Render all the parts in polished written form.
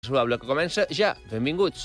Saludable que comença ja. Benvinguts.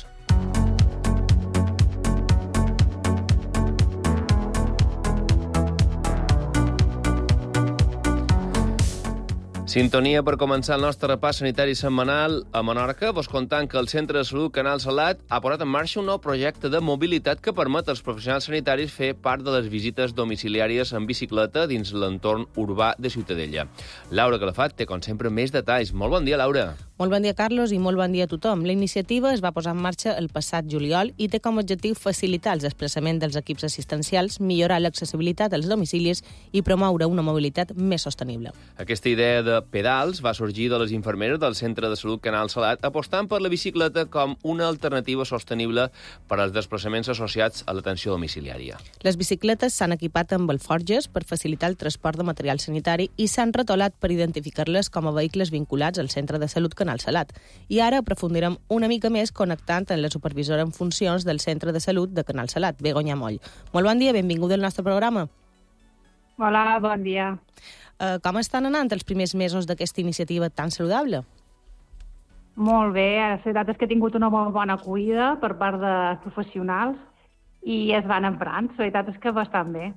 Sintonia per començar el nostre repàs sanitari setmanal a Menorca. Vos contant que el Centre de Salut Canal Salat ha posat en marxa un nou projecte de mobilitat que permet als professionals sanitaris fer part de les visites domiciliàries en bicicleta dins l'entorn urbà de Ciutadella. Laura Calafat té, com sempre, més detalls. Molt bon dia, Laura. Molt bon dia, Carlos, i molt bon dia a tothom. La iniciativa es va posar en marxa el passat juliol i té com a objectiu facilitar els desplaçaments dels equips assistencials, millorar l'accessibilitat als domicilis i promoure una mobilitat més sostenible. Aquesta idea de pedals va sorgir de les infermeres del Centre de Salut Canal Salat, apostant per la bicicleta com una alternativa sostenible per als desplaçaments associats a l'atenció domiciliària. Les bicicletes s'han equipat amb alforges per facilitar el transport de material sanitari i s'han retolat per identificar-les com a vehicles vinculats al Centre de Salut Canal Salat. I ara aprofundirem una mica més connectant amb la supervisora en funcions del Centre de Salut de Canal Salat, Begoña Moll. Molt bon dia, benvinguda al nostre programa. Hola, bon dia. Com estan anant els primers mesos d'aquesta iniciativa tan saludable? Molt bé, la veritat és que he tingut una molt bona acollida per part de professionals i es van emprant, la veritat és que bastant bé.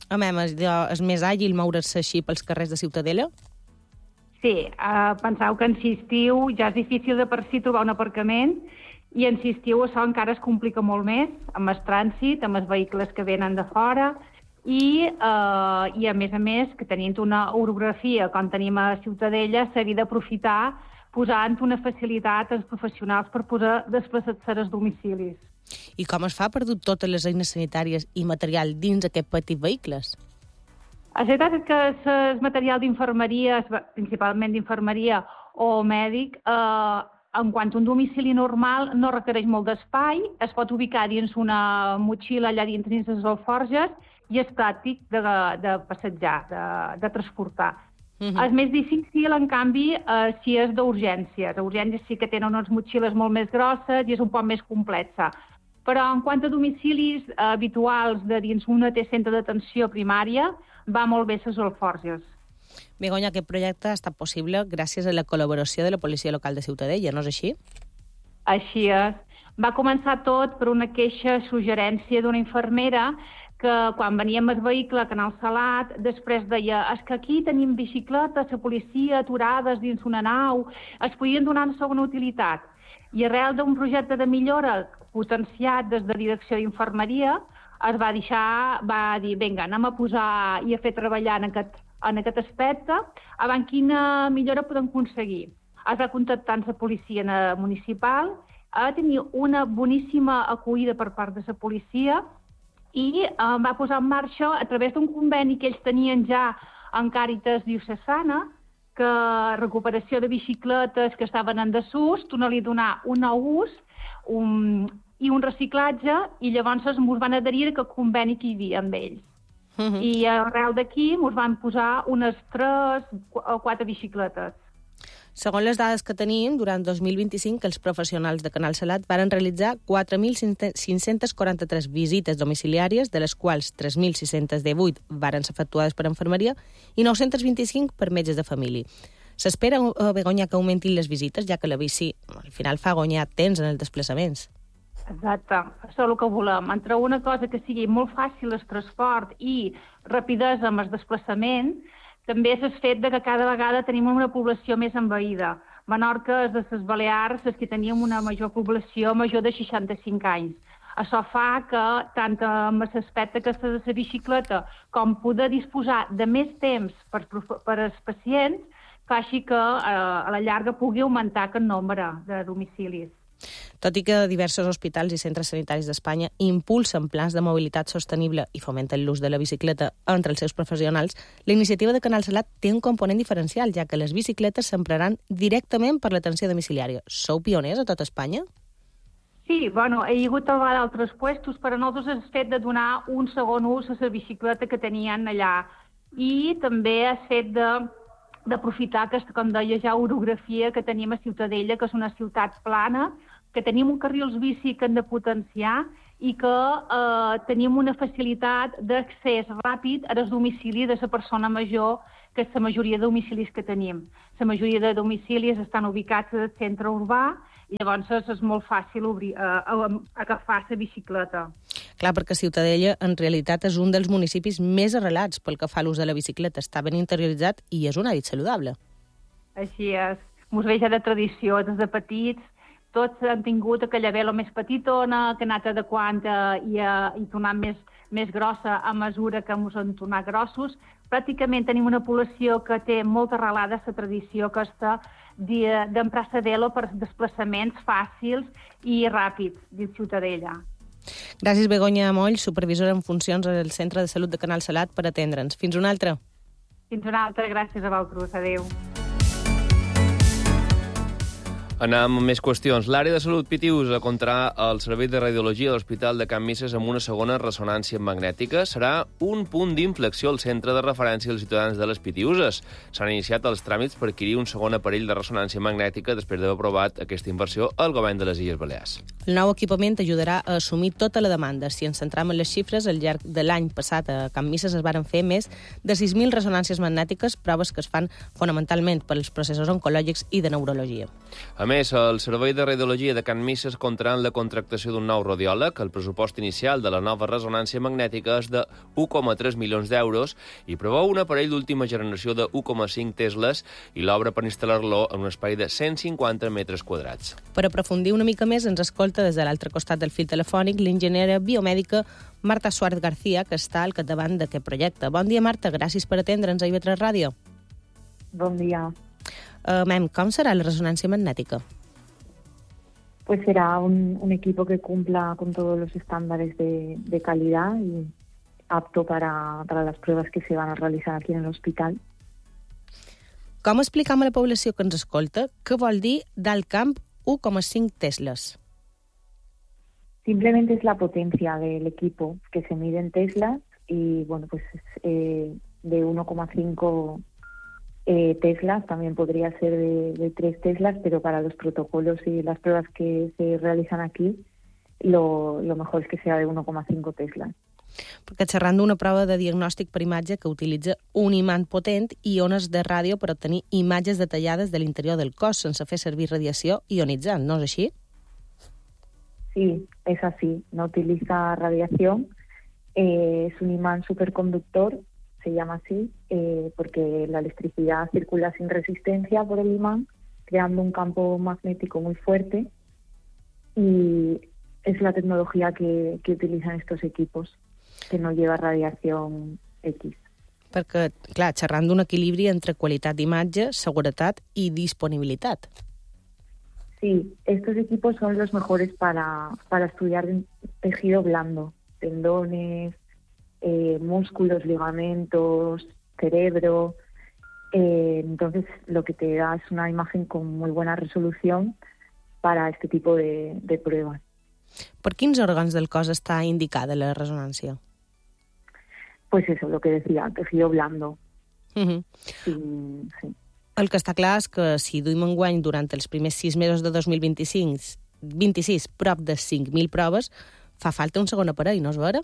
És més àgil moure's així pels carrers de Ciutadella? Sí, penseu que en si estiu ja és difícil de per si trobar un aparcament i en si estiu això encara es complica molt més amb el trànsit, amb els vehicles que venen de fora i a més, que tenint una orografia com tenim a Ciutadella, s'havia d'aprofitar posant una facilitat als professionals per poder desplaçar-se als domicilis. I com es fa per dur totes les eines sanitàries i material dins aquests petits vehicles? La veritat és que el material d'infermeria, principalment d'infermeria o mèdic, en quant a un domicili normal no requereix molt d'espai, es pot ubicar dins una motxilla allà dins les alforges i és pràctic de passejar, de transportar. És més difícil, en canvi, si és d'urgències. A urgències sí que tenen unes motxilles molt més grosses i és un poc més complexa. Però en quant a domicilis habituals de dins un centre d'atenció primària, va molt bé les alforges. Begoña, aquest projecte ha estat possible gràcies a la col·laboració de la Policia Local de Ciutadella, no és així? Així és. Va començar tot per una queixa suggerència d'una infermera que quan veníem al vehicle a Canal Salat, després deia és que aquí tenim bicicletes, la policia aturades dins una nau, es podien donar una segona utilitat. I arrel d'un projecte de millora potenciat des de Direcció d'Infermeria, es va dir, vinga, anem a posar i a fer treballar en aquest aspecte, a veure quina millora podem aconseguir. Es va contactar amb la policia municipal, va tenir una boníssima acollida per part de la policia i va posar en marxa, a través d'un conveni que ells tenien ja en Càritas Diocesana, que recuperació de bicicletes que estaven en desús, tornar-li a donar un nou ús i un reciclatge, i llavors ens van adherir a aquest conveni que hi havia amb ells. I arrel d'aquí ens van posar unes 3 o 4 bicicletes. Segons les dades que tenim, durant 2025 els professionals de Canal Salat van realitzar 4.543 visites domiciliàries, de les quals 3.618 van ser efectuades per infermeria i 925 per metges de família. S'espera, Begoña, que augmentin les visites, ja que la bici al final fa guanyar temps en els desplaçaments. Exacte, això és el que volem. Entre una cosa que sigui molt fàcil el transport i rapidesa amb el desplaçament, també és el fet que cada vegada tenim una població més envaïda. Menorca és de les Balears, és que teníem una major població major de 65 anys. Això fa que, tant amb l'aspecte que de la bicicleta com poder disposar de més temps per als pacients, faci que a la llarga pugui augmentar aquest nombre de domicilis. Tot i que diversos hospitals i centres sanitaris d'Espanya impulsen plans de mobilitat sostenible i fomenten l'ús de la bicicleta entre els seus professionals, la iniciativa de Canal Salat té un component diferencial, ja que les bicicletes s'empraran directament per l'atenció domiciliària. Sou pioners a tot Espanya? Sí, hi ha hagut d'altres puestos, però nosaltres el fet de donar un segon ús a la bicicleta que tenien allà. I també el fet d'aprofitar aquesta, com deia ja, orografia que tenim a Ciutadella, que és una ciutat plana, que tenim un carrils bici que hem de potenciar i que tenim una facilitat d'accés ràpid als domicilis de la persona major, que és la majoria de domicilis que tenim. La majoria de domicilis estan ubicats al centre urbà i llavors és molt fàcil agafar la bicicleta. Clar, perquè Ciutadella en realitat és un dels municipis més arrelats pel que fa a l'ús de la bicicleta. Està ben interioritzat i és un hàbit saludable. Així és. Mos ve ja de tradició, des de petits. Tots han tingut aquella vela més petitona, que ha anat adequant i tornant més grossa a mesura que ens han tornat grossos. Pràcticament tenim una població que té molt arrelada la tradició aquesta d'emprar la vela per desplaçaments fàcils i ràpids dins Ciutadella. Gràcies, Begoña Moll, supervisora en funcions al Centre de Salut de Canal Salat, per atendre'ns. Fins una altra. Fins una altra, gràcies a vosaltres. Adéu. Anem amb més qüestions. L'àrea de salut Pitius comptarà el servei de radiologia de l'Hospital de Can Misses amb una segona ressonància magnètica. Serà un punt d'inflexió al centre de referència dels ciutadans de les Pitiuses. S'han iniciat els tràmits per adquirir un segon aparell de ressonància magnètica després d'haver aprovat aquesta inversió al govern de les Illes Balears. El nou equipament ajudarà a assumir tota la demanda. Si ens centram en les xifres, al llarg de l'any passat a Can Misses es varen fer més de 6.000 ressonàncies magnètiques, proves que es fan fonamentalment pels processos oncològics i de neurologia. A més, el Servei de Radiologia de Can Misses comptarà en la contractació d'un nou radiòleg. El pressupost inicial de la nova ressonància magnètica és de 1,3 milions d'euros i preveu un aparell d'última generació de 1,5 Tesles i l'obra per instal·lar-lo en un espai de 150 metres quadrats. Per aprofundir una mica més, ens escolta des de l'altre costat del fil telefònic l'enginyera biomèdica Marta Suárez García, que està al capdavant d'aquest projecte. Bon dia, Marta. Gràcies per atendre'ns a IB3 Ràdio. Bon dia. ¿Cómo será la resonancia magnética? Pues será un equipo que cumpla con todos los estándares de calidad y apto para las pruebas que se van a realizar aquí en el hospital. Com explicam a la població que ens escolta què vol dir d'alt camp 1,5 Teslas? Simplemente es la potencia del equipo que se mide en Teslas y bueno, pues de 1,5 Teslas, también podría ser de 3 Teslas, pero para los protocolos y las pruebas que se realizan aquí, lo mejor es que sea de 1,5 Teslas. Perquè xerrant d'una prova de diagnòstic per imatge que utilitza un imant potent i ones de ràdio per obtenir imatges detallades de l'interior del cos sense fer servir radiació ionitzant, ¿no es així? Sí, es así. No utiliza radiación. Es un imán superconductor, se llama así, porque la electricidad circula sin resistencia por el imán, creando un campo magnético muy fuerte, y es la tecnología que utilizan estos equipos, que no lleva radiación X. Perquè, clar, xerrant d'un equilibri entre qualitat d'imatge, seguretat i disponibilitat. Sí, estos equipos son los mejores para estudiar tejido blando, tendones, músculos, ligamentos, cerebro. Entonces lo que te da es una imagen con muy buena resolución para este tipo de pruebas. Per quins òrgans del cos està indicada la resonància? Pues eso, lo que decía, tejido blando. Sí. El que està clar és que si duim enguany durant els primers 6 mesos de 2026 prop de 5.000 proves, fa falta un segon aparell, ¿no es vera?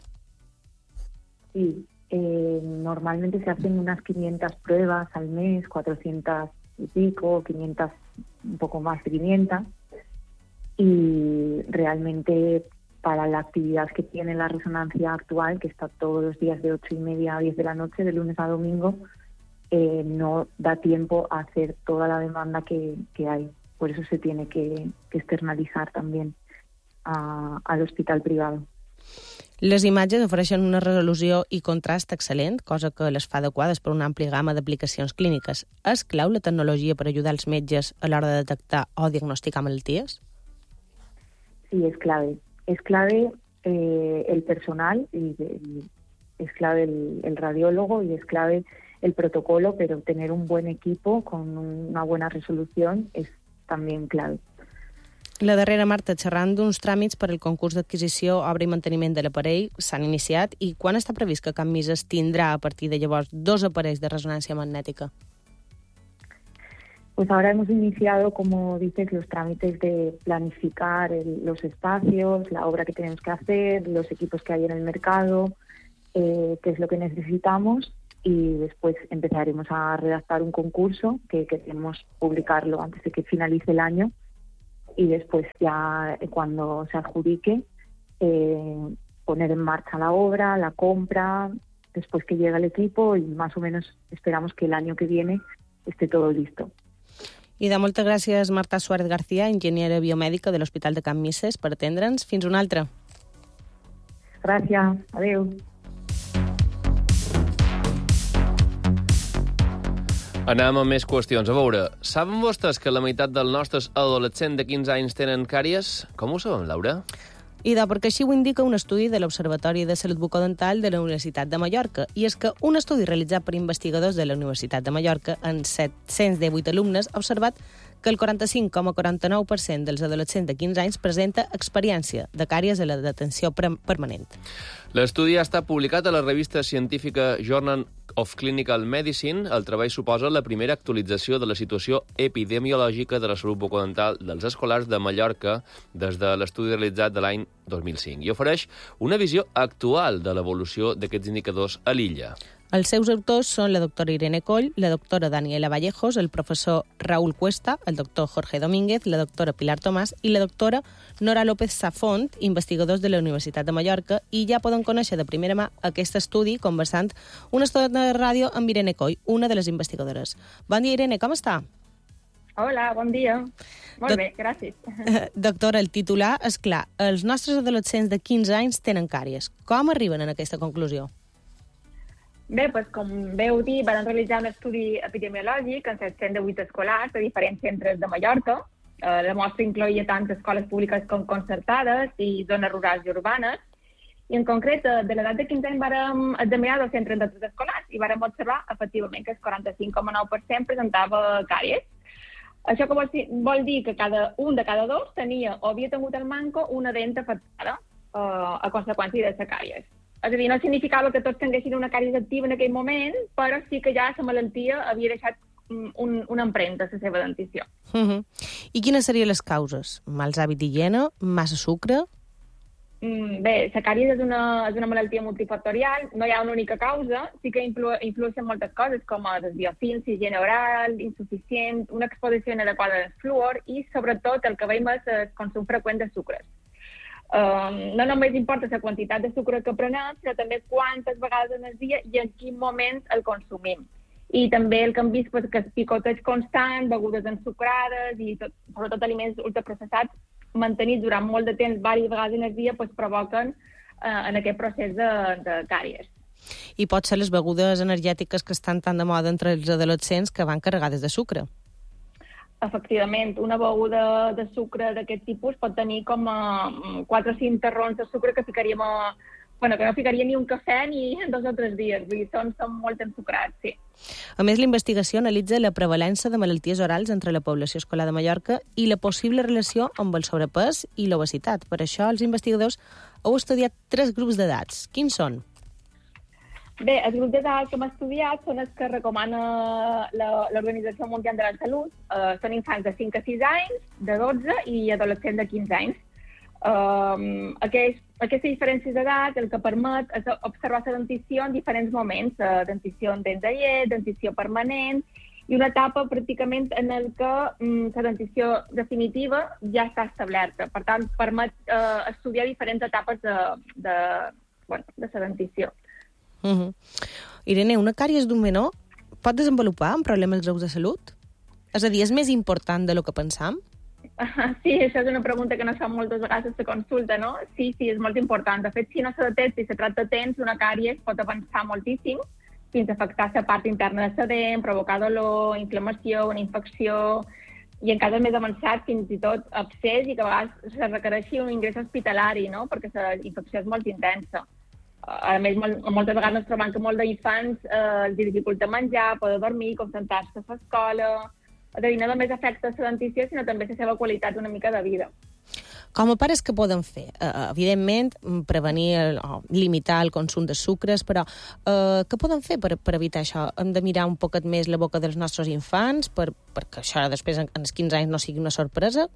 Sí, normalmente se hacen unas 500 pruebas al mes, 400 y pico, 500, un poco más de 500, y realmente para la actividad que tiene la resonancia actual, que está todos los días de 8:30 a 10 de la noche, de lunes a domingo, no da tiempo a hacer toda la demanda que hay. Por eso se tiene que externalizar también al hospital privado. Les imatges ofereixen una resolució i contrast excel·lent, cosa que les fa adequades per una àmplia gamma d'aplicacions clíniques. És clau la tecnologia per ajudar els metges a l'hora de detectar o diagnosticar malalties? Sí, es clave. Es clave el personal, y es clave el radiólogo y es clave el protocolo, pero tener un buen equipo con una buena resolución es también clave. La darrera, Marta, xerrant d'uns tràmits per al concurs d'adquisició, obra i manteniment de l'aparell, s'han iniciat, i quan està previst que Can Misses tindrà a partir de llavors 2 aparells de resonància magnètica? Pues ahora hemos iniciado, como dices, los trámites de planificar los espacios, la obra que tenemos que hacer, los equipos que hay en el mercado, qué es lo que necesitamos, y después empezaremos a redactar un concurso que queremos publicarlo antes de que finalice el año, y después ya cuando se adjudique poner en marcha la obra, la compra, después que llega el equipo y más o menos esperamos que el año que viene esté todo listo. I de moltes gràcies, Marta Suárez García, enginyera biomèdica de l'Hospital de Can Misses, per atendre'ns. Fins una altra. Gràcies, adeu. Anem amb més qüestions. A veure, saben vostès que la meitat dels nostres adolescents de 15 anys tenen càries? Com ho saben, Laura? I perquè així ho indica un estudi de l'Observatori de Salut Bucodental de la Universitat de Mallorca. I és que un estudi realitzat per investigadors de la Universitat de Mallorca en 718 alumnes ha observat que el 45,49% dels adolescents de 15 anys presenta experiència de càries a la detenció permanent. L'estudi ha estat publicat a la revista científica Journal of Clinical Medicine. El treball suposa la primera actualització de la situació epidemiològica de la salut bucodental dels escolars de Mallorca des de l'estudi realitzat de l'any 2005 i ofereix una visió actual de l'evolució d'aquests indicadors a l'illa. Els seus autors són la doctora Irene Coll, la doctora Daniela Vallejos, el professor Raúl Cuesta, el doctor Jorge Domínguez, la doctora Pilar Tomàs i la doctora Nora López Safont, investigadors de la Universitat de Mallorca, i ja poden conèixer de primera mà aquest estudi conversant una estona de ràdio amb Irene Coll, una de les investigadores. Bon dia, Irene, com està? Hola, bon dia. Molt bé, gràcies. Doctora, el titular és clar. Els nostres adolescents de 15 anys tenen càries. Com arriben a aquesta conclusió? Bé, doncs, com veu dir, van realitzar un estudi epidemiològic en 708 escolars de diferents centres de Mallorca. La mostra incloïa tant escoles públiques com concertades i zones rurals i urbanes. I en concret, de l'edat de 15 anys vàrem examinar 233 escolars i vàrem observar, efectivament, que el 45,9% presentava càries. Això vol dir que un de cada dos tenia o havia tingut el manco una dent afectada a conseqüència de la càries. És a dir, no significava que tots tinguessin una càries activa en aquell moment, però sí que ja la malaltia havia deixat una empremta a la seva dentició. I quines serien les causes? Mals hàbits d'higiene? Massa sucre? Bé, la càries és una malaltia multifactorial, no hi ha una única causa, sí que influeixen moltes coses com els biofilms, higiene oral, insuficient, una exposició inadequada del fluor i, sobretot, el que veiem és el consum freqüent de sucres. No només importa la quantitat de sucre que prenem, sinó també quantes vegades en el dia i en quin moment el consumim. I també el que hem vist que el picoteig constant, begudes ensucrades i sobretot aliments ultraprocessats mantenits durant molt de temps, diverses vegades en el dia, provoquen en aquest procés de càries. I pot ser les begudes energètiques que estan tan de moda entre els adolescents que van carregades de sucre. Efectivament, una beguda de sucre d'aquest tipus pot tenir com 4 o 5 terrons de sucre que ficaríem que no ficaria ni un cafè ni en 2 o 3 dies. Vull dir, són molt ensucrats, sí. A més, la investigació analitza la prevalença de malalties orals entre la població escolar de Mallorca i la possible relació amb el sobrepès i l'obesitat. Per això, els investigadors heu estudiat 3 grups d'edats. Quins són? Bé, els grups d'edat que hem estudiat són els que recomana l'Organització Mundial de la Salut. Són infants de 5 a 6 anys, de 12 i adolescents de 15 anys. Aquestes diferències d'edat el que permet és observar la dentició en diferents moments, dentició en dents de llet, dentició permanent i una etapa pràcticament en què la dentició definitiva ja està establerta. Per tant, permet estudiar diferents etapes de la dentició. Irene, una càries d'un menor pot desenvolupar amb problemes greus de salut? És a dir, és més important del que pensam? Sí, això és una pregunta que no es fa moltes vegades a la consulta, no? Sí, és molt important. De fet, si no se detecta i se tracta a temps, una càries pot avançar moltíssim fins a afectar la part interna de la dent, provocar dolor, inflamació, una infecció i en casos més avançats fins i tot abscés i que a vegades se requereixi un ingrés hospitalari, no? Perquè la infecció és molt intensa. A més, moltes vegades ens trobem que molts d'infants els dificulta menjar, poder dormir, concentrar-se a l'escola. És a dir, no només afecta la dentició, sinó també la seva qualitat una mica de vida. Com a pares, què poden fer? Evidentment, prevenir o limitar el consum de sucres, però què poden fer per evitar això? Hem de mirar un poquet més la boca dels nostres infants perquè això després, en els 15 anys, no sigui una sorpresa?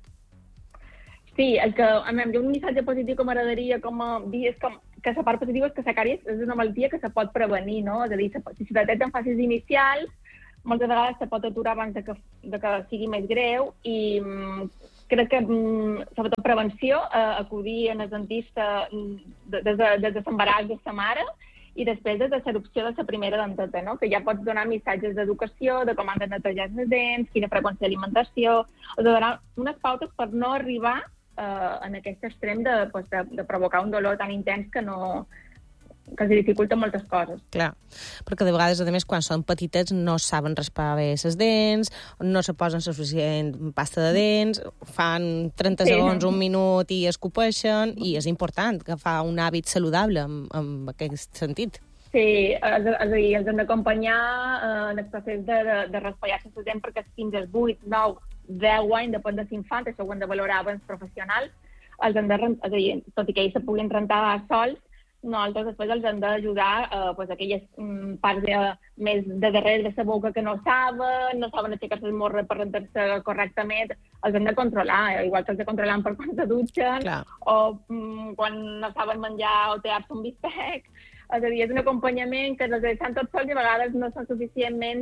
Sí, un missatge positiu que m'agradaria dir és que la part positiva és que la càries és una malaltia que se pot prevenir, no? És a dir, si se detecta en fases inicials, moltes vegades se pot aturar abans de que sigui més greu i crec que, sobretot prevenció, acudir al dentista des de l'embaràs de la mare i després des de l'erupció de la primera denteta, no? Que ja pots donar missatges d'educació, de com han de netejar els dents, quina freqüència d'alimentació, o de donar unes pautes per no arribar en aquest extrem de provocar un dolor tan intens que els dificulta moltes coses. Clar, perquè de vegades, a més, quan són petitets no saben raspar bé les dents, no se posen suficient pasta de dents, fan 30 segons, un minut i escopeixen, i és important agafar un hàbit saludable en aquest sentit. Sí, és a dir, els hem d'acompanyar en el procés de raspallar-se les dents perquè fins als 8, 9, 10 anys, depèn de l'infant, això ho hem de valorar abans professionals, els hem de, és a dir, tot i que ells se puguin rentar sols, nosaltres després els hem d'ajudar aquelles parts més de darrere de la boca que no saben aixecar-se el morre per rentar-se correctament, els hem de controlar, igual que els de controlar per quan se dutxen, o quan no saben menjar o tallar-se un bistec. És a dir, és un acompanyament que els deixen tots sols i a vegades no són suficientment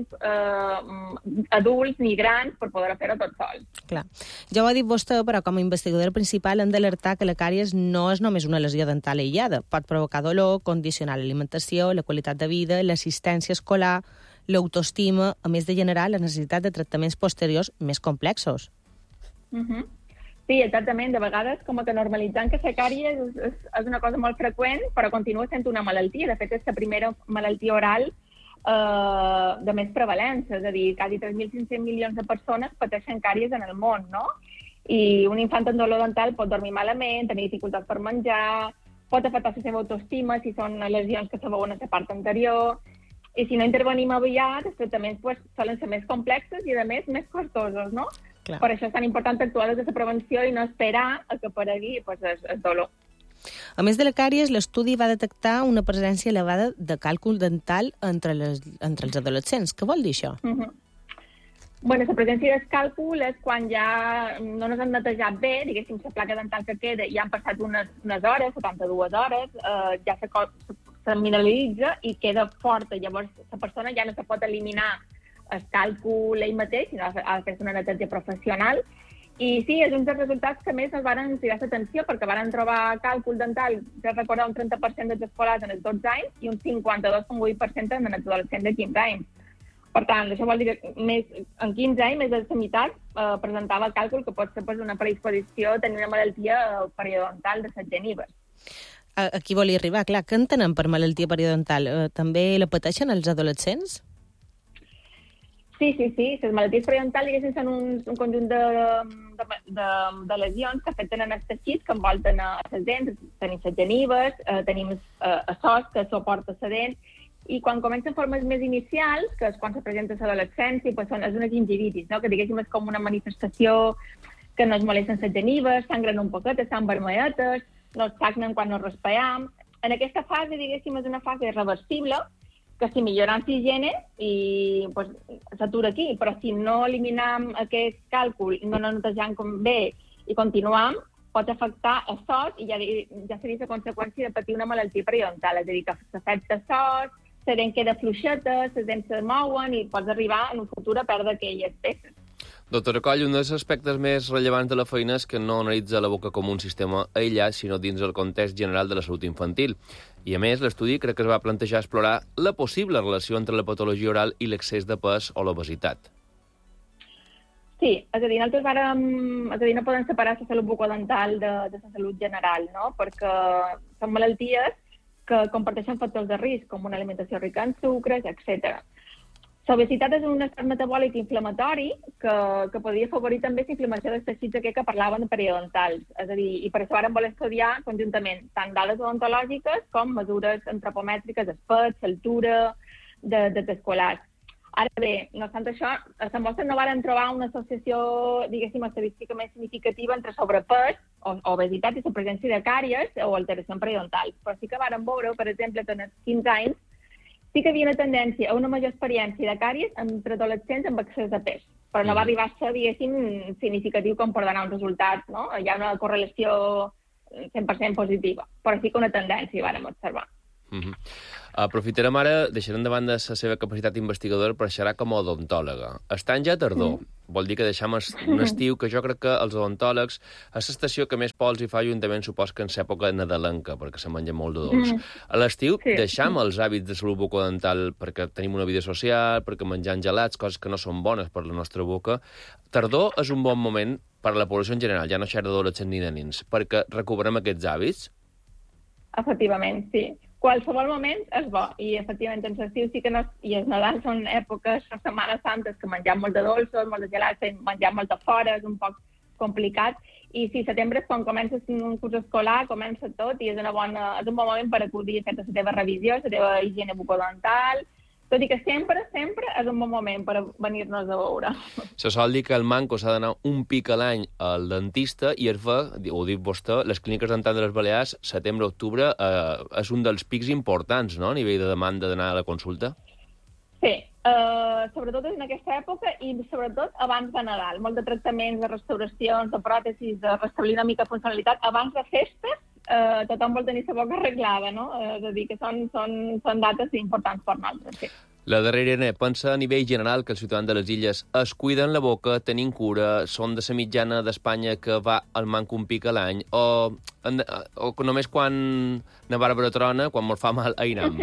adults ni grans per poder fer-ho tots sols. Clar. Ja ho ha dit vostè, però com a investigadora principal hem d'alertar que la càries no és només una lesió dental aïllada. Pot provocar dolor, condicionar l'alimentació, la qualitat de vida, l'assistència escolar, l'autoestima, a més de generar la necessitat de tractaments posteriors més complexos. Sí, exactament. De vegades, com que normalitzant que la càries és una cosa molt freqüent, però continua sent una malaltia. De fet, és la primera malaltia oral de més prevalència. És a dir, quasi 3.500 milions de persones pateixen càries en el món, no? I un infant amb dolor dental pot dormir malament, tenir dificultats per menjar, pot afectar la seva autoestima si són lesions que se veuen a la part anterior. I si no intervenim aviat, els tractaments solen ser més complexos i, a més costosos, no? Clar. Per això és tan important actuar des de la prevenció i no esperar a que aparegui el dolor. A més de la càries, l'estudi va detectar una presència elevada de càlcul dental entre els adolescents. Què vol dir això? Bueno, la presència del càlcul és quan ja no ens han netejat bé, diguéssim, la placa dental que queda, ja han passat unes hores, 72 hores, ja se mineralitza i queda forta. Llavors, la persona ja no se pot eliminar el càlcul ell mateix, sinó ha de fer una neteja professional. I sí, és un dels resultats que més ens van cridar l'atenció, perquè van trobar càlcul dental, ja recordar, un 30% dels escolars en els 12 anys i un 52,8% en els adolescents de 15 anys. Per tant, això vol dir que en 15 anys més de la meitat presentava càlcul, que pot ser una predisposició a tenir una malaltia periodontal de les genives. Aquí volia arribar, clar, què entenem per malaltia periodontal? També la pateixen els adolescents? Sí. Les malalties periodontals, diguéssim, són un conjunt de lesions que afecten en els teixits que envolten les dents. Tenim les genives, tenim l'os que suporta la dent, i quan comencen formes més inicials, que és quan se presenta l'adolescència, és una gingivitis, no? Que diguéssim és com una manifestació que no es molesten les genives, sangren un poquet, estan vermelletes, no es sagnen quan no respirem. En aquesta fase, diguéssim, és una fase reversible, que si millorem l'higiene i s'atura aquí, però si no eliminem aquest càlcul i no netejam com bé i continuem, pot afectar el sos i ja seria la conseqüència de patir una malaltia periodontal, és a dir, que s'afecta el sos, la dent queda fluixeta, les dents se mouen i pots arribar en un futur a perdre aquelles peces. Doctora Coll, un dels aspectes més rellevants de la feina és que no analitza la boca com un sistema aïllat, sinó dins el context general de la salut infantil. I, a més, l'estudi crec que es va plantejar explorar la possible relació entre la patologia oral i l'excés de pes o l'obesitat. Sí, és a dir, nosaltres no podem separar la salut bucodental de la salut general, no? Perquè són malalties que comparteixen factors de risc, com una alimentació rica en sucres, etc. L'obesitat és un estat metabòlic inflamatori que podria afavorir també la inflamació dels teixits que parlaven de periodontals. És a dir, i per això ara voler estudiar conjuntament tant dades odontològiques com mesures antropomètriques, espets, altura dels escolars. Ara bé, no obstant això, a la mostra no varen trobar una associació, diguéssim, estadísticament significativa entre sobrepès, obesitat i la presència de càries o alteracions periodontals. Però sí que varen veure, per exemple, que en els 15 anys sí que hi havia una tendència a una major experiència de càries entre adolescents amb excés de pes, però no va arribar a ser, diguéssim, significatiu com per donar un resultat, no? Hi ha una correlació 100% positiva, però sí que una tendència hi vàrem observar. Aprofitarem ara, deixarem de banda la seva capacitat investigadora per xerrar com a odontòloga. Estan ja a tardor. Vol dir que deixem un estiu que jo crec que els odontòlegs és l'estació que més pols hi fa l'Ajuntament, supos que en l'època nadalenca, perquè se menja molt de dolç. A l'estiu deixem els hàbits de salut bucodental perquè tenim una vida social, perquè menjam gelats, coses que no són bones per la nostra boca. Tardor és un bon moment per a la població en general, ja no xerra d'adolescents ni de nens, perquè recuperem aquests hàbits. Efectivament, sí. Qualsevol moment és bo, i efectivament en l'estiu sí que no, i els Nadal són èpoques, les Setmanes Santes, que mengem molt de dolços, molt de gelats, mengem molt de fora, és un poc complicat, i sí, setembre és quan comença un curs escolar, comença tot, i és un bon moment per acudir a fer la teva revisió, la teva higiene bucodental, tot i que sempre és un bon moment per venir-nos a veure. Se sol dir que el manco s'ha d'anar un pic a l'any al dentista i es fa, ho diu vostè, les clíniques dentals de les Balears, setembre-octubre, és un dels pics importants, no?, a nivell de demanda d'anar a la consulta. Sí, sobretot en aquesta època i sobretot abans de Nadal. Molt de tractaments, de restauracions, de pròtesis, de restablir una mica funcionalitat. Abans de festes, tothom vol tenir la boca arreglada, no? És a dir, que són dates importants per nosaltres, sí. La darrera, Irene, pensa a nivell general que els ciutadans de les illes es cuiden la boca, tenint cura, són de la mitjana d'Espanya que va al manco un pic a l'any, o només quan na Bàrbara trona, quan mos fa mal, ainam?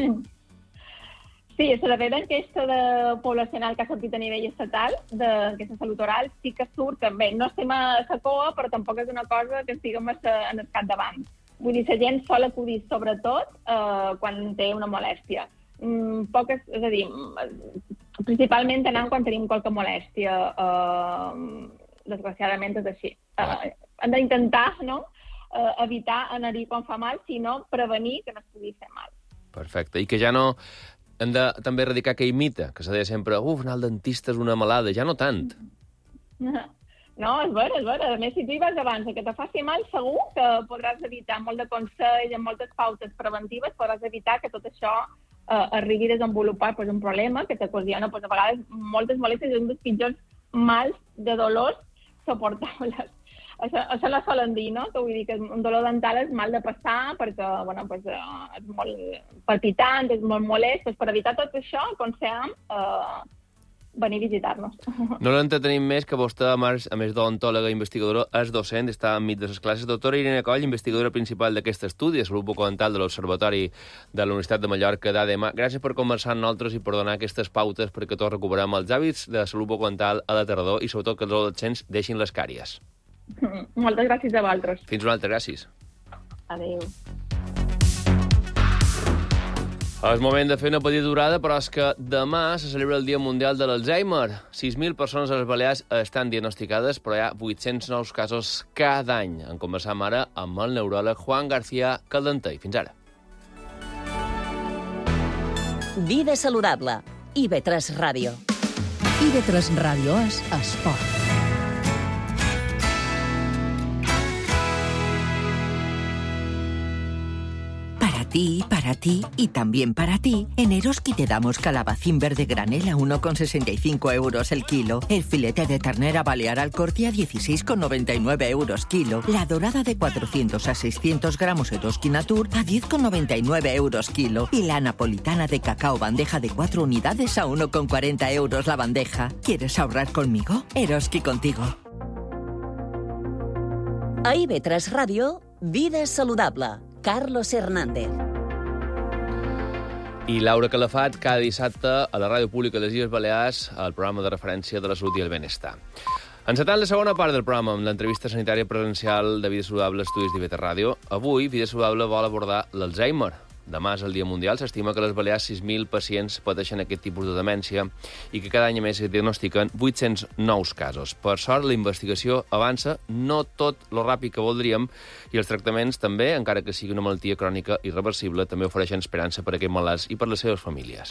Sí, la darrera enquesta poblacional que ha sortit a nivell estatal, d'aquesta salut oral, sí que surt també. No estem a la coa, però tampoc és una cosa que estiguem en el capdavant. Vull dir, la gent sol acudir sobretot quan té una molèstia. És a dir, principalment anant quan tenim qualque molèstia. Desgraciadament és així. Hem d'intentar, no?, evitar anar-hi quan fa mal, sinó prevenir que no es pugui fer mal. Perfecte. I que ja no... Hem de també erradicar aquell mite, que se deia sempre, anar al dentista és una malada, ja no tant. No, és vera. A més, si tu hi vas abans que te faci mal, segur que podràs evitar molt de consells, amb moltes pautes preventives, podràs evitar que tot això arribi a desenvolupar un problema que t'ocasiona, a vegades, moltes molèsties, és un dels pitjors mals de dolors suportables. Això no solen dir, no? Que vull dir que un dolor dental és mal de passar perquè, és molt palpitant, és molt molest. Per evitar tot això, aconsellem venir a visitar-nos. No l'entretenim més, que vostè, a més d'odontòloga i investigadora, és docent, està enmig de les classes. Doctora Irene Coll, investigadora principal d'aquest estudi de salut bucodental de l'Observatori de la Universitat de Mallorca d'ADM. Gràcies per conversar amb nosaltres i per donar aquestes pautes perquè tots recuperem els hàbits de salut bucodental a la tardor i sobretot que els adolescents deixin les càries. Moltes gràcies a vosaltres. Fins una altra, gràcies. Adéu. És moment de fer una petita durada, però és que demà se celebra el Dia Mundial de l'Alzheimer. 6.000 persones a les Balears estan diagnosticades, però hi ha 800 nous casos cada any. En conversam ara amb el neuròleg Juan García Caldentey. Fins ara. Vida saludable. IB3 Ràdio. IB3 Ràdio és esport. Para ti y también para ti, en Eroski te damos calabacín verde granel a 1,65 euros el kilo, el filete de ternera balear al corte a 16,99 euros kilo, la dorada de 400 a 600 gramos Eroski Natur a 10,99 euros kilo y la napolitana de cacao bandeja de 4 unidades a 1,40 euros la bandeja. ¿Quieres ahorrar conmigo? Eroski contigo. A IB3 Ràdio, Vida saludable. Carlos Hernández. I Laura Calafat, cada dissabte a la Ràdio Pública de les Illes Balears, al programa de referència de la salut i el benestar. Encetant la segona part del programa amb l'entrevista sanitària presencial de Vida Saludable Estudis d'IB3 Ràdio, avui Vida Saludable vol abordar l'Alzheimer. Demà és el Dia Mundial, s'estima que a les Balears 6.000 pacients pateixen aquest tipus de demència i que cada any a més es diagnostiquen 800 nous casos. Per sort, la investigació avança, no tot lo ràpid que voldríem, i els tractaments també, encara que sigui una malaltia crònica irreversible, també ofereixen esperança per a aquests malalts i per les seves famílies.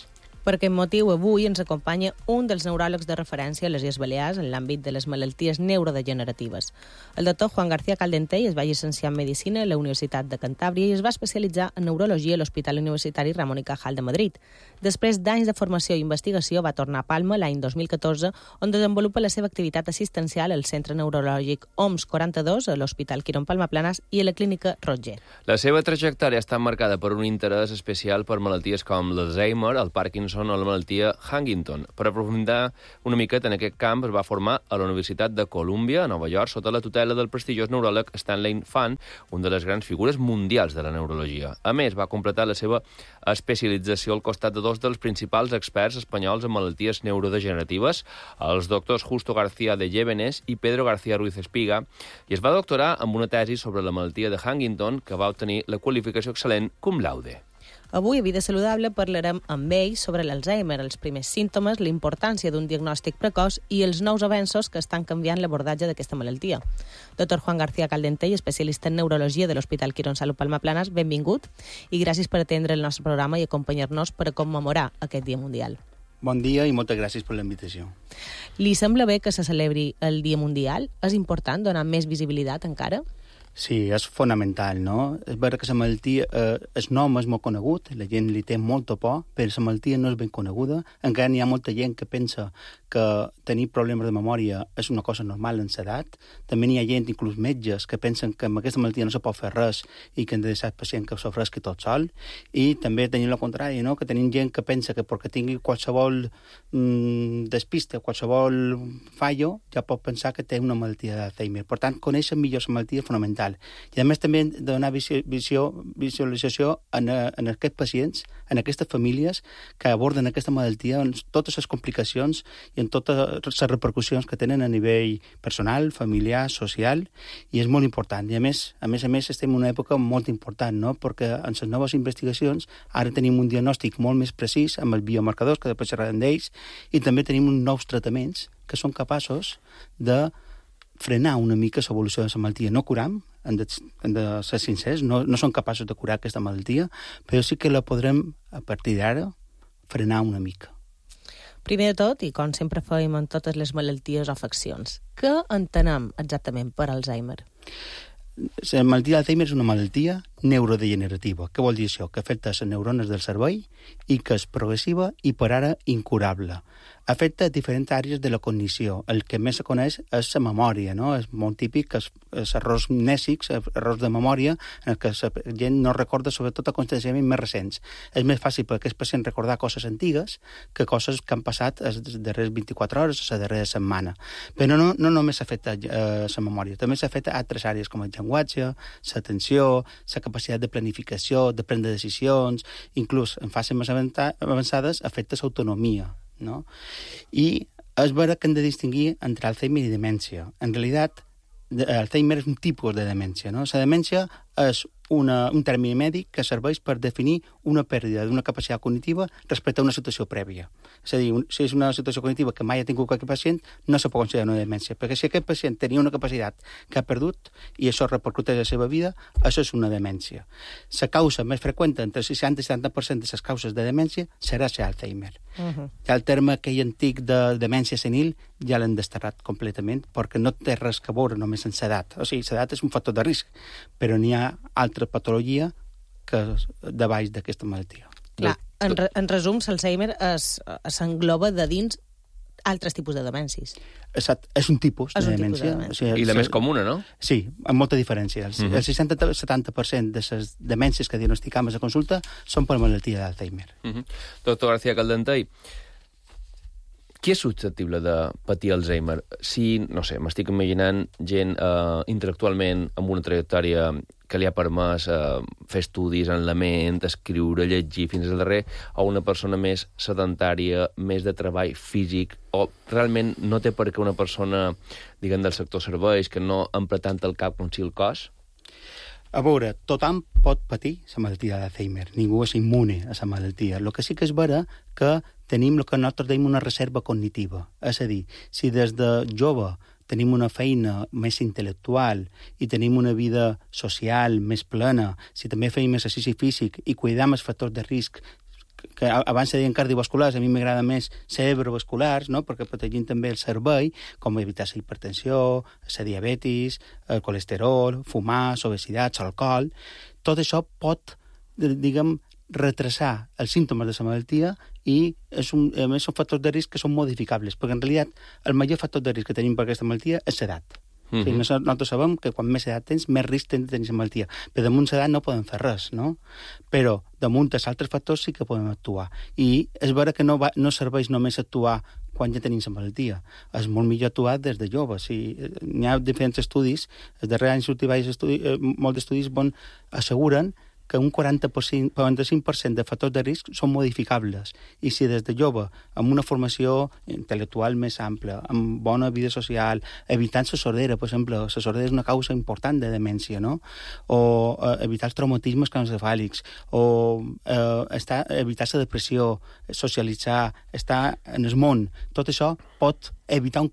Per aquest motiu, avui ens acompanya un dels neuròlegs de referència a les Illes Balears en l'àmbit de les malalties neurodegeneratives. El doctor Juan García Caldentey es va llicenciar en Medicina a la Universitat de Cantàbria i es va especialitzar en neurologia a l'Hospital Universitari Ramón y Cajal de Madrid. Després d'anys de formació i investigació, va tornar a Palma l'any 2014, on desenvolupa la seva activitat assistencial al Centre Neurològic OMS 42, a l'Hospital Quirón Palma-Planes i a la Clínica Roger. La seva trajectòria està marcada per un interès especial per malalties com l'Alzheimer, el Parkinson o la malaltia Huntington. Per aprofundar una miqueta en aquest camp, es va formar a la Universitat de Colúmbia, a Nova York, sota la tutela del prestigiós neuròleg Stanley Fan, un de les grans figures mundials de la neurologia. A més, va completar la seva especialització al costat de dos dels principals experts espanyols en malalties neurodegeneratives, els doctors Justo García de Llévenes i Pedro García Ruiz Espiga, i es va doctorar amb una tesi sobre la malaltia de Huntington, que va obtenir la qualificació excel·lent cum laude. Avui, a Vida Saludable, parlarem amb ell sobre l'Alzheimer, els primers símptomes, la importància d'un diagnòstic precoç i els nous avenços que estan canviant l'abordatge d'aquesta malaltia. Dr. Juan García Caldentey, especialista en neurologia de l'Hospital Quirón Salut Palma-Planes, benvingut i gràcies per atendre el nostre programa i acompanyar-nos per a commemorar aquest Dia Mundial. Bon dia i moltes gràcies per la invitació. Li sembla bé que se celebri el Dia Mundial? És important donar més visibilitat encara? Sí, és fonamental, no? És veritat que la malaltia, el nom és molt conegut, la gent li té molta por, però la malaltia no és ben coneguda. Encara hi ha molta gent que pensa que tenir problemes de memòria és una cosa normal en l'edat. També hi ha gent, inclús metges, que pensen que amb aquesta malaltia no se pot fer res i que han de deixar el pacient que s'ofresqui tot sol. I també tenim el contrari, no? Que tenim gent que pensa que perquè tingui qualsevol despiste, qualsevol fallo, ja pot pensar que té una malaltia d'Alzheimer. Per tant, conèixer millor la malaltia és fonamental. I a més també donar visualització en aquests pacients, en aquestes famílies que aborden aquesta malaltia, en totes les complicacions i en totes les repercussions que tenen a nivell personal, familiar, social, i és molt important. I a més estem en una època molt important, no? Perquè en les noves investigacions ara tenim un diagnòstic molt més precís amb els biomarcadors, que després xerrarem d'ells, i també tenim uns nous tractaments que són capaços de frenar una mica l'evolució de la malaltia. No curam, hem de ser sincers, no som capaços de curar aquesta malaltia, però sí que la podrem, a partir d'ara, frenar una mica. Primer de tot, i com sempre fem en totes les malalties o afeccions, què entenem exactament per Alzheimer? La malaltia d'Alzheimer és una malaltia neurodegenerativa. Què vol dir això? Que afecta les neurones del cervell i que és progressiva i per ara incurable. Afecta diferents àrees de la cognició. El que més se coneix és la memòria, no? És molt típic que els errors mnèsics, errors de memòria, en què la gent no recorda sobretot aconteixements més recents. És més fàcil per aquest pacient recordar coses antigues que coses que han passat les darreres 24 hores o la darrera setmana. Però no només s'afecta la memòria, també s'afecta altres àrees com el llenguatge, l'atenció, la capacitat de planificació, de prendre decisions, inclús en fases més avançades afecta l'autonomia, no? I és vera que hem de distingir entre Alzheimer i demència. En realitat, Alzheimer és un tipus de demència, no? La demència és un termini mèdic que serveix per definir una pèrdua d'una capacitat cognitiva respecte a una situació prèvia. És a dir, si és una situació cognitiva que mai ha tingut qualque pacient, no se pot considerar una demència, perquè si aquest pacient tenia una capacitat que ha perdut i això repercuteix a la seva vida, això és una demència. La causa més freqüent, entre el 60 i 70% de les causes de demència, serà l'Alzheimer. Ja el terme aquell antic de demència senil ja l'han desterrat completament, perquè no té res a veure només amb l'edat. O sigui, l'edat és un factor de risc, però n'hi ha altra patologia que de baix d'aquesta malaltia. Clar, en resum, l'Alzheimer s'engloba de dins altres tipus de demències. Exacte, és un tipus de demència. O sigui, i la més comuna, no? Sí, amb molta diferència. El 60-70% de les demències que diagnosticam a la consulta són per malaltia d'Alzheimer. Doctor García Caldentey, qui és susceptible de patir Alzheimer? Si, no sé, m'estic imaginant gent intel·lectualment amb una trajectòria que li ha permès fer estudis en la ment, escriure, llegir fins al darrer, o una persona més sedentària, més de treball físic, o realment no té per què una persona, diguem, del sector serveis, que no empra tant el cap com si el cos? A veure, tothom pot patir la malaltia d'Alzheimer. Ningú és immune a la malaltia. El que sí que és vera que tenim el que nosaltres dèiem una reserva cognitiva. És a dir, si des de jove tenim una feina més intel·lectual i tenim una vida social més plena, si també fem exercici físic i cuidam els factors de risc que abans se deien cardiovasculars, a mi m'agrada més cerebrovasculars, no? Perquè protegint també el cervell, com evitar la hipertensió, la diabetis, el colesterol, fumar, obesitat, alcohol. Tot això pot, diguem, retrasar els símptomes de la malaltia i a més són factors de risc que són modificables, perquè en realitat el major factor de risc que tenim per aquesta malaltia és l'edat. O sigui, nosaltres sabem que quan més edat tens, més risc tens de tenir la malaltia. Però damunt l'edat no podem fer res, no? Però damunt els altres factors sí que podem actuar. I és vera que no serveix només actuar quan ja tenim la malaltia. És molt millor actuar des de jove. O sigui, hi ha diferents estudis, els darrers anys molts estudis asseguren que un 45% de factors de risc són modificables. I si des de jove, amb una formació intel·lectual més ampla, amb bona vida social, evitant la sordera, per exemple, la sordera és una causa important de demència, no? O evitar els traumatismes craneoencefàlics, o evitar la depressió, socialitzar, estar en el món. Tot això pot evitar un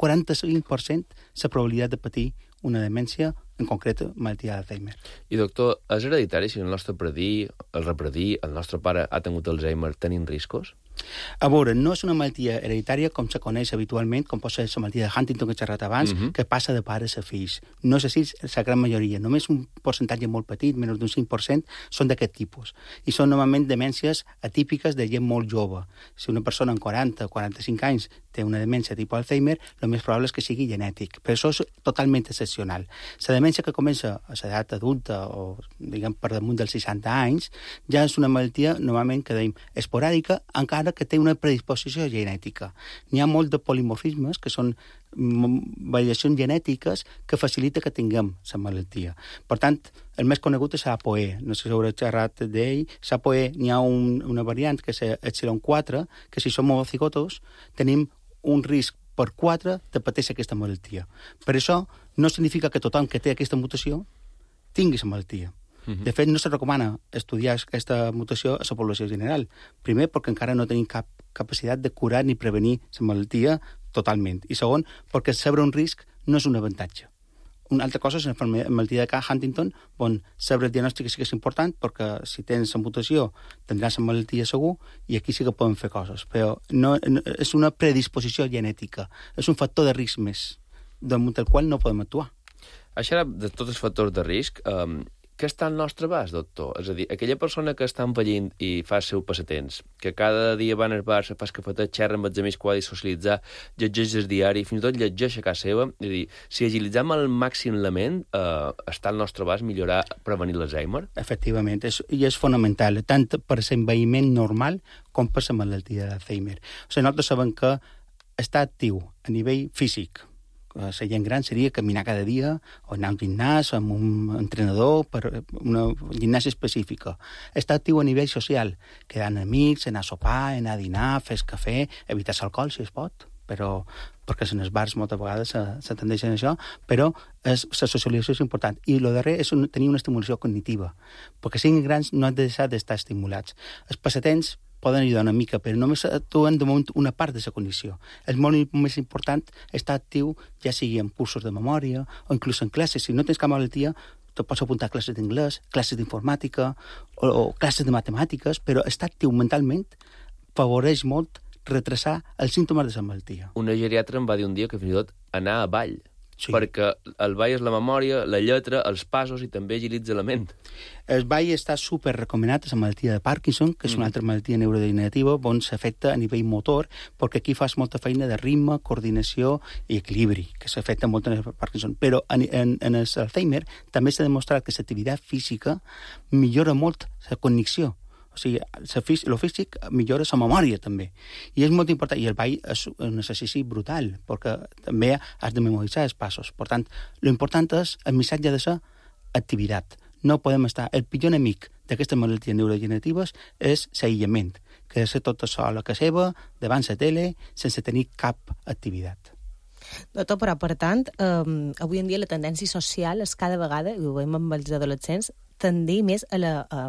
45% la probabilitat de patir una demència, en concret, malaltia d'Alzheimer. I, doctor, és hereditari si el nostre repredir, el nostre pare ha tingut Alzheimer, tenim riscos? A veure, no és una malaltia hereditària com se coneix habitualment, com pot ser la malaltia de Huntington que he xerrat abans, que passa de pares a fills. No és així la gran majoria. Només un percentatge molt petit, menys d'un 5%, són d'aquest tipus. I són normalment demències atípiques de gent molt jove. Si una persona amb 40 o 45 anys té una demència tipus Alzheimer, el més probable és que sigui genètic. Però això és totalment excepcional. La demència que comença a l'edat adulta o, diguem, per damunt dels 60 anys, ja és una malaltia, normalment, que dèiem, esporàdica, encara que té una predisposició genètica. N'hi ha molt de polimorfismes, que són variacions genètiques que facilita que tinguem la malaltia. Per tant, el més conegut és l'APOE. No sé si hauré xerrat d'ell. L'APOE n'hi ha una variant, que és Epsilon 4, que si som homocigotos tenim un risc per 4 de patir aquesta malaltia. Per això no significa que tothom que té aquesta mutació tingui la malaltia. De fet, no se recomana estudiar aquesta mutació a la població general. Primer, perquè encara no tenim cap capacitat de curar ni prevenir la malaltia totalment. I segon, perquè saber un risc no és un avantatge. Una altra cosa és la malaltia de Huntington, on saber el diagnòstic sí que és important, perquè si tens la mutació tindràs la malaltia segur, i aquí sí que podem fer coses. Però no és una predisposició genètica, és un factor de risc més, damunt el qual no podem actuar. Això de tots els factors de risc, què està al nostre abast, doctor? És a dir, aquella persona que està envellint i fa el seu passatemps, que cada dia va al bar, se fa el cafetet, xerra amb els amics que ho ha de socialitzar, llegeix el diari, fins i tot llegeix a casa seva, és a dir, si agilitzem al màxim la ment, està al nostre abast millorar, prevenir l'Alzheimer? Efectivament, i és fonamental, tant per l'envelliment normal com per la malaltia d'Alzheimer. O sigui, nosaltres sabem que estar actiu a nivell físic, la gent gran seria caminar cada dia o anar a un gimnàs amb un entrenador per una gimnàsia específica. Estar actiu a nivell social, quedar amb amics, anar a sopar, anar a dinar, fer cafè, evitar l'alcohol si es pot, però perquè en els bars moltes vegades se tendeixen a això, però la socialització és important. I el darrer és tenir una estimulació cognitiva, perquè siguin grans no han de deixar d'estar estimulats. Els passatemps poden ajudar una mica, però només actuen damunt una part de la condició. És molt més important estar actiu, ja sigui en cursos de memòria o inclús en classes. Si no tens cap malaltia, te pots apuntar a classes d'inglès, classes d'informàtica o classes de matemàtiques, però estar actiu mentalment favoreix molt retrasar els símptomes de la malaltia. Una geriatra em va dir un dia que fins i tot anar a ball, sí, perquè el ball és la memòria, la lletra, els passos i també agilitza la ment. El ball està super recomanat a la malaltia de Parkinson, que és una altra malaltia neurodegenerativa, on s'afecta a nivell motor, perquè aquí fas molta feina de ritme, coordinació i equilibri, que s'afecta molt en el Parkinson. Però en l'Alzheimer també s'ha demostrat que l'activitat física millora molt la cognició. O sigui, el físic millora la memòria, també. I és molt important. I el ball és un exercici brutal, perquè també has de memoritzar els passos. Per tant, l'important és, el missatge de ser activitat. No podem estar... El pitjor enemic d'aquestes malalties neurodegeneratives és l'aïllament, que és tota sola a casa seva, davant la tele, sense tenir cap activitat. Doctor, però per tant, avui en dia la tendència social és cada vegada, i ho veiem amb els adolescents, tendir més a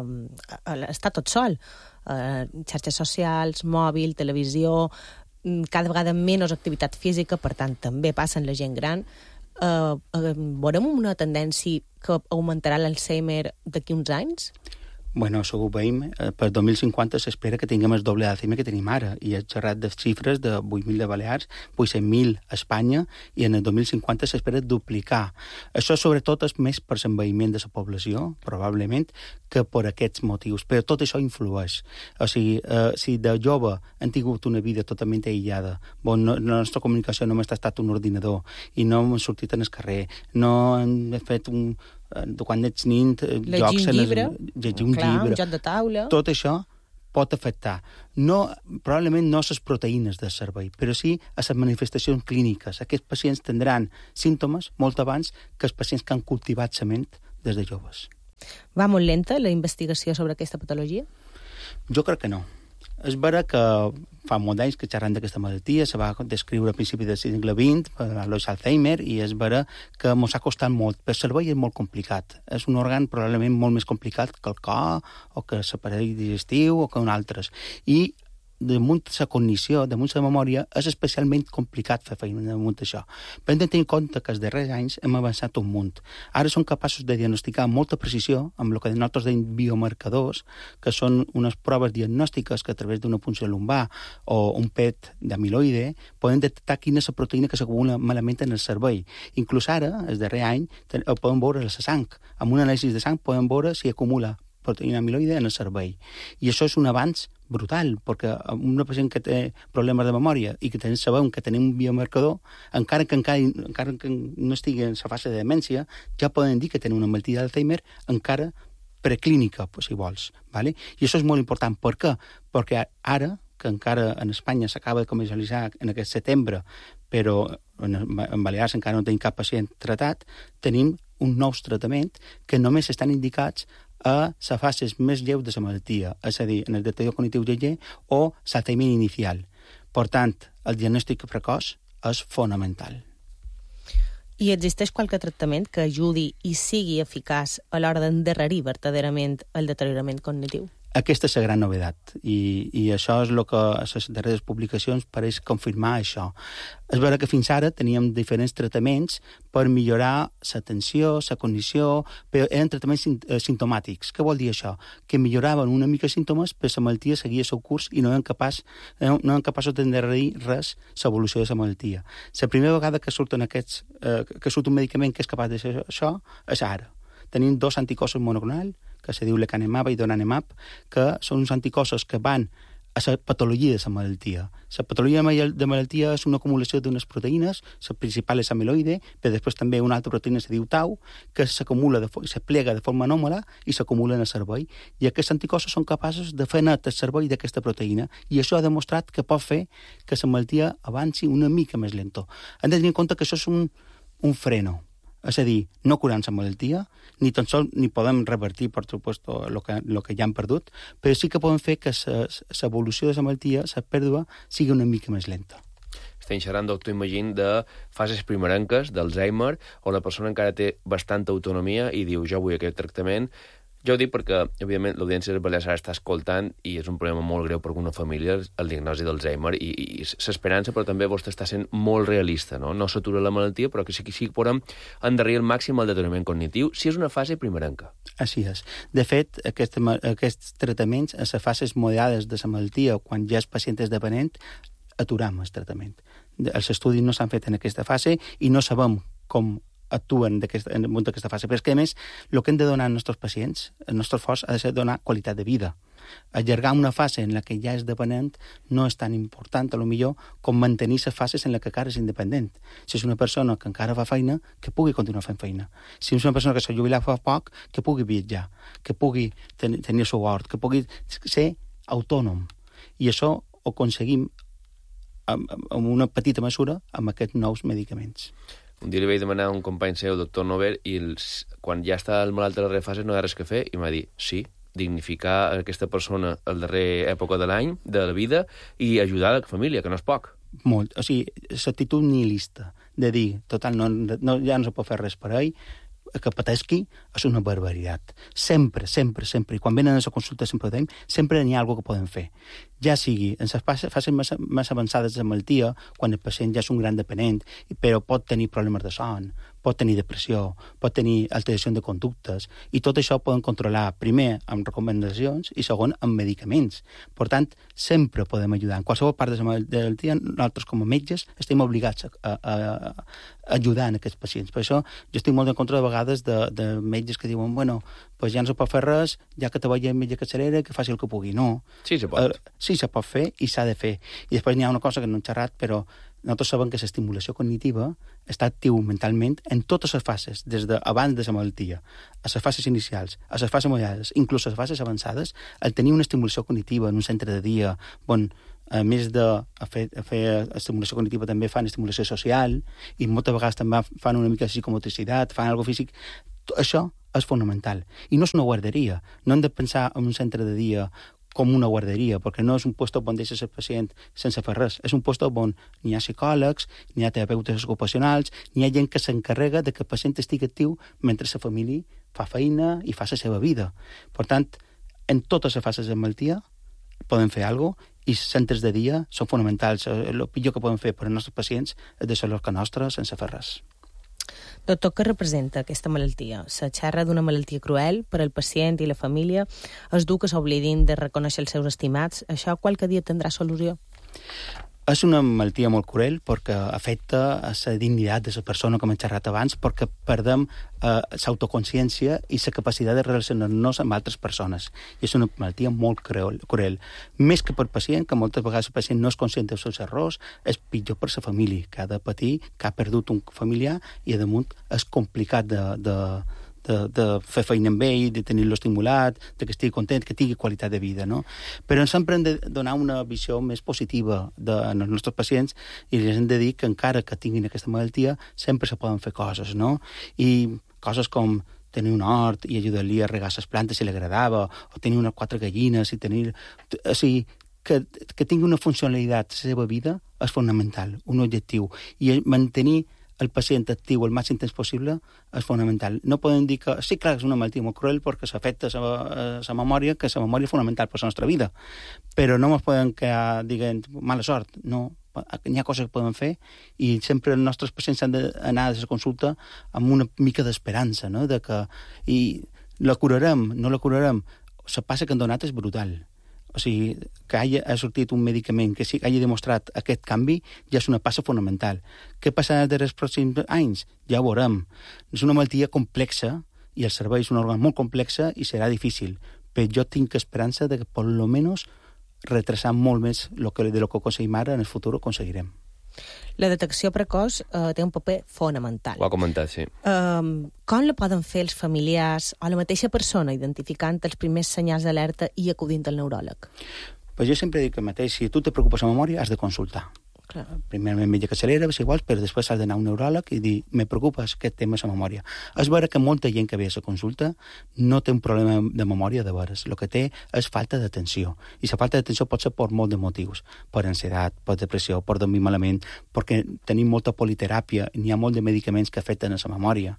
estar tot sol. Xarxes socials, mòbil, televisió, cada vegada menys activitat física, per tant, també passa en la gent gran. Veurem una tendència que augmentarà l'Alzheimer d'aquí uns anys? Bueno, això ho veiem. Per 2050 s'espera que tinguem el doble d'Alzheimer que tenim ara. I he xerrat de xifres de 8.000 de Balears, 800.000 a Espanya, i en el 2050 s'espera duplicar. Això, sobretot, és més per l'envelliment de la població, probablement, que per aquests motius. Però tot això influeix. O sigui, si de jove han tingut una vida totalment aïllada, la nostra comunicació només ha estat un ordinador, i no hem sortit en el carrer, no hem fet quan ets nin, jocs... Llegir un llibre, un joc de taula... Tot això pot afectar. Probablement no a les proteïnes del cervell, però sí a les manifestacions clíniques. Aquests pacients tindran símptomes molt abans que els pacients que han cultivat la ment des de joves. Va molt lenta la investigació sobre aquesta patologia? Jo crec que no. És vera que fa molts anys que xerrant d'aquesta malaltia, se va descriure a principi del segle XX per Alois Alzheimer, i és vera que ens ha costat molt. Per el cervell és molt complicat. És un òrgan probablement molt més complicat que el cor, o que l'aparell digestiu, o que un altres. I damunt la cognició, damunt la memòria, és especialment complicat fer feina damunt això. Però hem de tenir en compte que els darrers anys hem avançat un munt. Ara som capaços de diagnosticar amb molta precisió, amb el que nosaltres deim biomarcadors, que són unes proves diagnòstiques que a través d'una punció lumbar o un PET d'amiloide poden detectar quina és la proteïna que s'acumula malament en el cervell. Inclús ara, el darrer any, ho podem veure a la sang. Amb un anàlisi de sang podem veure si acumula proteïna amiloide en el cervell. I això és un avanç brutal, perquè una pacient que té problemes de memòria i que sabem que tenim un biomarcador, encara que no estigui en la fase de demència, ja poden dir que tenen una malaltia d'Alzheimer encara preclínica, si vols. ¿Vale? I això és molt important. Per què? Perquè ara, que encara en Espanya s'acaba de comercialitzar en aquest setembre, però en Balears encara no tenim cap pacient tratat, tenim uns nous tractaments que només estan indicats a les fases més lleus de la malaltia, és a dir, en el deterior cognitiu lleuger o l'Alzheimer inicial. Per tant, el diagnòstic precoç és fonamental. I existeix qualque tractament que ajudi i sigui eficaç a l'hora d'endarrerir verdaderament el deteriorament cognitiu? Aquesta és la gran novetat, i això és el que a les darreres publicacions pareix confirmar això. És vera que fins ara teníem diferents tractaments per millorar l'atenció, la cognició, però eren tractaments simptomàtics. Què vol dir això? Que milloraven una mica els símptomes, però la malaltia seguia el seu curs i no eren capaços d'endarrerir res l'evolució de la malaltia. La primera vegada que surt un medicament que és capaç de fer això és ara. Tenim 2 anticossos monoclonals, que se diu lecanemab i donanemab, que són uns anticossos que van a la patologia de la malaltia. La patologia de malaltia és una acumulació d'unes proteïnes, la principal és amiloide, però després també una altra proteïna se diu tau, que s'aplega de forma anòmala i s'acumula en el cervell. I aquests anticossos són capaços de fer net el cervell d'aquesta proteïna, i això ha demostrat que pot fer que la malaltia avanci una mica més lento. Hem de tenir en compte que això és un freno. És a dir, no curant la malaltia, ni tan sols ni podem revertir, per supuesto, el que ja hem perdut, però sí que podem fer que l'evolució de la malaltia, la pèrdua, sigui una mica més lenta. Estem xerrant, doctor, imagín, de fases primerenques d'Alzheimer, on la persona encara té bastanta autonomia i diu, jo vull aquest tractament. Jo ho dic perquè, evidentment, l'audiència de Balears ara està escoltant i és un problema molt greu per una família, el diagnòstic d'Alzheimer, i l'esperança, però també vostè està sent molt realista, no? No s'atura la malaltia, però que sí que podem endarrerir al màxim el deteriorament cognitiu, si és una fase primerenca. Així és. De fet, aquests tractaments, a les fases moderades de la malaltia, quan ja el pacient és dependent, aturam el tractament. Els estudis no s'han fet en aquesta fase i no sabem com actuen en aquesta fase. Però és que, a més, el que hem de donar als nostres pacients, el nostre esforç ha de ser donar qualitat de vida. Allargar una fase en la que ja és dependent no és tan important, a lo millor, com mantenir les fases en la que encara és independent. Si és una persona que encara fa feina, que pugui continuar fent feina. Si és una persona que s'ha jubilat fa poc, que pugui viatjar, que pugui tenir el seu hort, que pugui ser autònom. I això ho aconseguim en una petita mesura amb aquests nous medicaments. Un dia li vaig demanar a un company seu, doctor Nover, i quan ja està el malalt a la darrera fase no hi ha res que fer, i m'ha dit, sí, dignificar aquesta persona a la darrera època de l'any, de la vida, i ajudar la família, que no és poc. Molt. O sigui, l'actitud nihilista de dir, total, ja no se pot fer res per ell, que patesqui, és una barbaritat. Sempre, sempre, sempre, i quan venen a la consulta sempre ho dèiem, sempre n'hi ha alguna que podem fer. Ja sigui en les fases més avançades de malaltia, quan el pacient ja és un gran dependent, però pot tenir problemes de son, pot tenir depressió, pot tenir alteració de conductes, i tot això ho poden controlar, primer, amb recomanacions, i segon, amb medicaments. Per tant, sempre podem ajudar. En qualsevol part del dia, nosaltres, com a metges, estem obligats a ajudar en aquests pacients. Per això, jo estic molt en contra de vegades de metges que diuen, bueno, pues ja no se pot fer res, ja que te vagi el metge capçalera, que faci el que pugui. No. Sí, se pot. Sí, se pot fer i s'ha de fer. I després n'hi ha una cosa que no hem xerrat, però nosaltres sabem que l'estimulació cognitiva està actiu mentalment en totes les fases, des d'abans de la malaltia, a les fases inicials, a les fases moderades, inclús a les fases avançades, el tenir una estimulació cognitiva en un centre de dia, on a més de fer estimulació cognitiva també fan estimulació social i moltes vegades també fan una mica de psicomotricitat, fan alguna físic. Això és fonamental. I no és una guarderia. No hem de pensar en un centre de dia com una guarderia, perquè no és un lloc on deixes el pacient sense fer res. És un lloc on n'hi ha psicòlegs, n'hi ha terapeutes ocupacionals, n'hi ha gent que s'encarrega de que el pacient estigui actiu mentre la família fa feina i fa la seva vida. Per tant, en totes les fases de malaltia podem fer alguna cosa i els centres de dia són fonamentals. El pitjor que podem fer per als nostres pacients és deixar-los que nostra sense fer res. Doctor, què representa aquesta malaltia? Se xerra d'una malaltia cruel per al pacient i la família. És dur que s'oblidin de reconèixer els seus estimats. Això qualque dia tindrà solució? És una malaltia molt cruel perquè afecta a la dignitat de la persona, com hem xerrat abans, perquè perdem l'autoconsciència i la capacitat de relacionar-nos amb altres persones. I és una malaltia molt cruel. Més que per pacient, que moltes vegades el pacient no és conscient dels seus errors, és pitjor per la família, que ha de patir, que ha perdut un familiar i, a damunt, és complicat de fer feina amb ell, de tenir-lo estimulat, de que estigui content, que tingui qualitat de vida, no? Però sempre hem de donar una visió més positiva als nostres pacients i els hem de dir que encara que tinguin aquesta malaltia sempre se poden fer coses, no? I coses com tenir un hort i ajudar-li a regar les plantes si li agradava, o tenir unes 4 gallines i tenir... O sigui, que tingui una funcionalitat a la seva vida és fonamental, un objectiu. I mantenir el pacient actiu el màxim temps possible és fonamental. No podem dir que, sí, clar, és una malaltia molt cruel perquè s'afecta la memòria, que la memòria és fonamental per la nostra vida, però no ens podem quedar dient mala sort, no. Hi ha coses que podem fer i sempre els nostres pacients han d'anar a la consulta amb una mica d'esperança, no? De que, i la curarem, no la curarem. La passa que han donat és brutal. O sigui, que ha sortit un medicament que hagi demostrat aquest canvi ja és una passa fonamental. Què passarà dels pròxims anys? Ja ho veurem. És una malaltia complexa i el cervell és un òrgan molt complexa i serà difícil, però jo tinc esperança de que per lo menos retrasar molt més de lo que aconseguim ara, en el futur ho aconseguirem. La detecció precoç té un paper fonamental. Ho ha comentat, sí. Com la poden fer els familiars o la mateixa persona identificant els primers senyals d'alerta i acudint al neuròleg? Pues jo sempre dic el mateix, si tu te preocupes la memòria, has de consultar. Clar. Primerament metge capçalera, si vols, però després has d'anar a un neuròleg i dir, me preocupes aquest tema de la memòria. És vera que molta gent que ve a la consulta no té un problema de memòria de veres. El que té és falta d'atenció. I la falta d'atenció pot ser per molt de motius. Per ansietat, per depressió, per dormir malament, perquè tenim molta politeràpia, n'hi ha molt de medicaments que afecten a la memòria.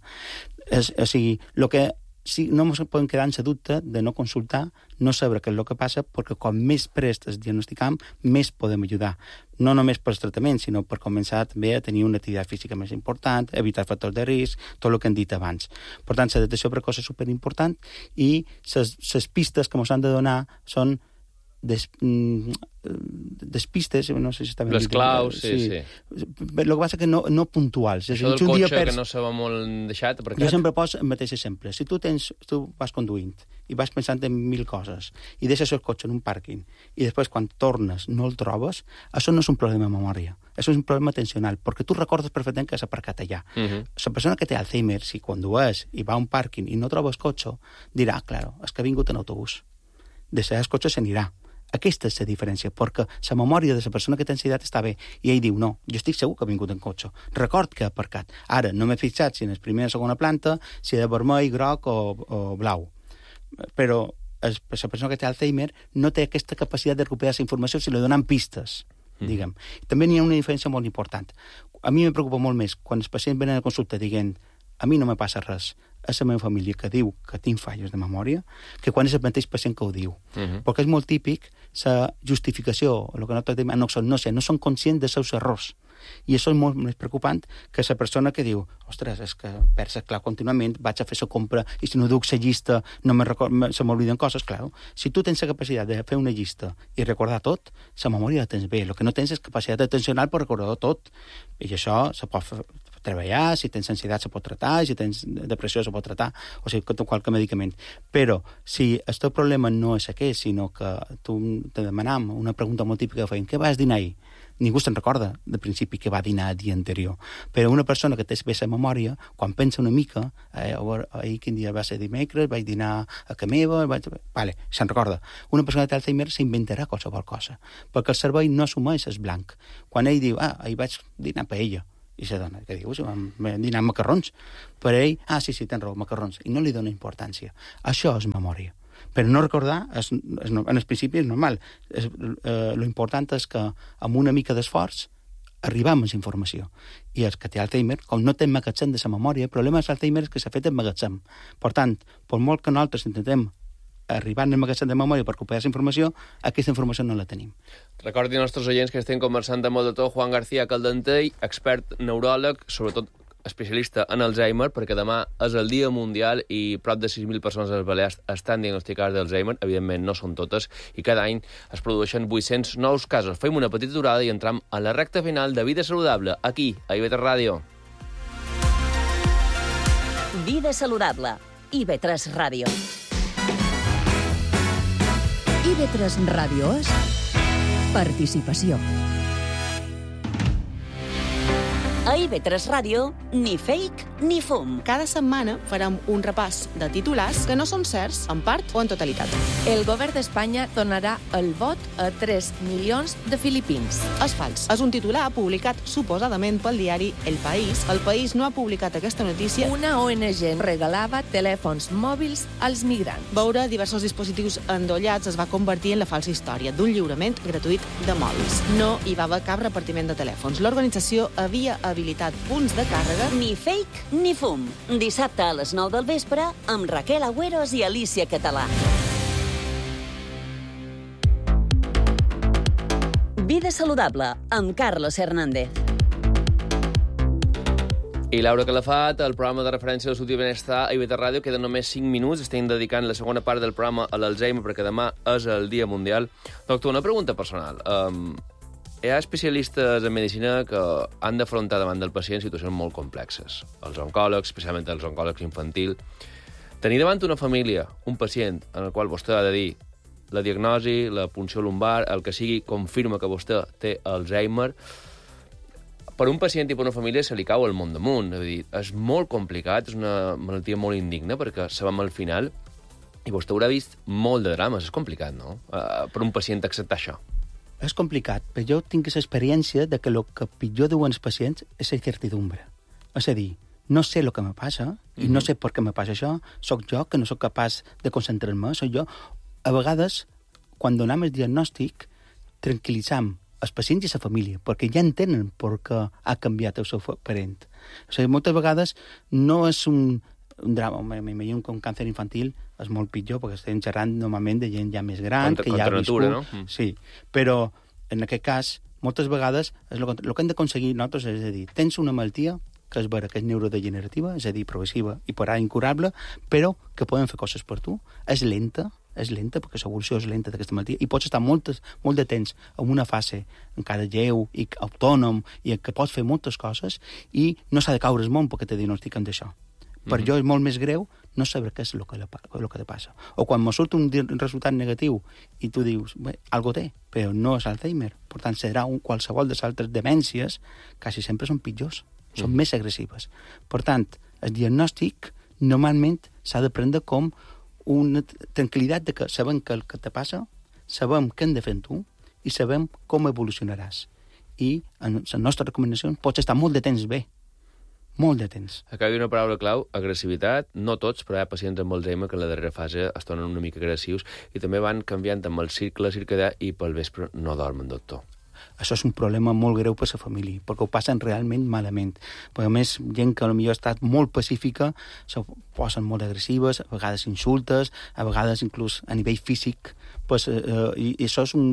O sigui, el que si no ens podem quedar en la dubte de no consultar, no saber què és el que passa, perquè quan més prest es diagnosticam, més podem ajudar. No només pels tractaments, sinó per començar també a tenir una activitat física més important, evitar factors de risc, tot el que hem dit abans. Per tant, la detecció precoç és superimportant i les pistes que ens han de donar són despistes, no sé si està ben les claus, sí. El que passa que no puntuals. Això del cotxe que no se va molt deixat, perquè... Jo sempre poso el mateix exemple. Si tu vas conduint i vas pensant en 1000 coses i deixes el cotxe en un pàrquing i després quan tornes no el trobes, això no és un problema de memòria, això és un problema atencional, perquè tu recordes perfectament que has aparcat allà. La persona que té Alzheimer, si condueix i va a un pàrquing i no troba el cotxe, dirà, claro, és que ha vingut en autobús. Deixarà el cotxe i se n'anirà. Aquesta és la diferència, perquè la memòria de la persona que té ansietat està bé, i ell diu, no, jo estic segur que ha vingut en cotxe, record que ha aparcat. Ara, no m'he fixat si en la primera o segona planta, si de vermell, groc o blau. Però la persona que té Alzheimer no té aquesta capacitat de recuperar la informació si li donen pistes, diguem. També n'hi ha una diferència molt important. A mi me preocupa molt més quan els pacients venen a la consulta dient a mi no me passa res, és la meva família que diu que tinc fallos de memòria, que quan és el mateix pacient que ho diu. Perquè és molt típic la justificació, el que nosaltres diem anoxognosia, no són conscients dels seus errors. I això és molt més preocupant que la persona que diu, ostres, és que perds clar contínuament, vaig a fer la compra i si no duc la llista se m'obliden coses, clar. Si tu tens la capacitat de fer una llista i recordar tot, la memòria la tens bé. El que no tens és capacitat atencional per recordar tot. I això se pot treballar, si tens ansietat se pot tratar, si tens depressió se pot tratar, o sigui, qualque medicament. Però si el teu problema no és aquest, sinó que tu te demanam una pregunta molt típica que feien, què vas dinar ahir? Ningú se'n recorda, de principi, que va dinar el dia anterior. Però una persona que té bé la memòria, quan pensa una mica, ahir quin dia va ser dimecres, vaig dinar a casa meva, vale, se'n recorda. Una persona que té Alzheimer s'inventarà qualsevol cosa, perquè el cervell no assumeix el blanc. Quan ell diu, ahir vaig dinar paella, i la dona, que diu, vam dinar macarrons. Per ell, sí, tens raó, macarrons, i no li dona importància. Això és memòria. Però no recordar, en el principi és normal. Lo important és que amb una mica d'esforç arribam a la informació. I el que té Alzheimer, com no té magatzem de la memòria, el problema de l'Alzheimer és que s'ha fet el magatzem. Per tant, per molt que nosaltres intentem arribar al magatzem de memòria per recuperar la informació, aquesta informació no la tenim. Recordi als nostres oients que estem conversant amb el doctor Juan García Caldentey, expert neuròleg, sobretot especialista en Alzheimer, perquè demà és el Dia Mundial i prop de 6.000 persones a les Balears estan diagnosticades d'Alzheimer. Evidentment no són totes, i cada any es produeixen 800 nous casos. Fem una petita aturada i entram a la recta final de Vida Saludable, aquí, a IB3 Ràdio. Vida Saludable, IB3 Ràdio. IB3 Ràdio és participació. A IB3 Ràdio, ni fake ni fum. Cada setmana farem un repàs de titulars que no són certs, en part o en totalitat. El govern d'Espanya donarà el vot a 3 milions de filipins. És fals. És un titular publicat suposadament pel diari El País. El País no ha publicat aquesta notícia. Una ONG regalava telèfons mòbils als migrants. Veure diversos dispositius endollats es va convertir en la falsa història d'un lliurament gratuït de mòbils. No hi va haver cap repartiment de telèfons. L'organització havia habilitat punts de càrrega. Ni fake ni fum. Dissabte a les 9 del vespre amb Raquel Agüeros i Alicia Català. Vida Saludable amb Carlos Hernández. I Laura Calafat, el programa de referència de Salut i Benestar a IB3 Ràdio. Queden només 5 minuts. Estem dedicant la segona part del programa a l'Alzheimer perquè demà és el Dia Mundial. Doctor, una pregunta personal. Hi ha especialistes en medicina que han d'afrontar davant del pacient situacions molt complexes. Els oncòlegs, especialment els oncòlegs infantil. Tenir davant una família, un pacient, en el qual vostè ha de dir la diagnosi, la punció lumbar, el que sigui, confirma que vostè té Alzheimer. Per un pacient i per una família se li cau el món damunt. És molt complicat, és una malaltia molt indigna, perquè sabem al final, i vostè haurà vist molt de drames. És complicat, no?, per un pacient acceptar això. És complicat, però jo tinc l'experiència de que el que pitjor diuen els pacients és la incertidumbre. És a dir, no sé el que me passa, i no sé per què me passa això, soc jo que no soc capaç de concentrar-me, soc jo. A vegades, quan donem el diagnòstic, tranquil·litzam els pacients i la família, perquè ja entenen per què ha canviat el seu parent. O sigui, moltes vegades no és un drama. M'imagino que un càncer infantil és molt pitjor, perquè estem xerrant normalment de gent ja més gran, que ja ha viscut. No? Sí, però en aquest cas, moltes vegades, el que hem d'aconseguir nosaltres és a dir, tens una malaltia que és vera, que és neurodegenerativa, és a dir, progressiva i per ara incurable, però que poden fer coses per tu. És lenta, perquè l'evolució és lenta d'aquesta malaltia, i pots estar molt de temps en una fase encara lleu i autònom, i que pots fer moltes coses, i no s'ha de caure el món perquè te diagnostiquen d'això. Per jo és molt més greu no saber què és el que te passa. O quan me surt un resultat negatiu i tu dius, bé, algo té, però no és Alzheimer. Per tant, serà qualsevol de les altres demències, quasi sempre són pitjors, són més agressives. Per tant, el diagnòstic normalment s'ha de prendre com una tranquil·litat de que sabem que el que te passa, sabem què hem de fer amb tu i sabem com evolucionaràs. I en les nostres recomanacions pots estar molt de temps bé. Molt de temps. Acabi una paraula clau, agressivitat. No tots, però hi ha pacients amb Alzheimer que en la darrera fase es tornen una mica agressius i també van canviant amb el cicle circadià i pel vespre no dormen, doctor. Això és un problema molt greu per a la família, perquè ho passen realment malament. Perquè, a més, gent que potser ha estat molt pacífica, se posen molt agressives, a vegades insultes, a vegades inclús a nivell físic, pues, i això és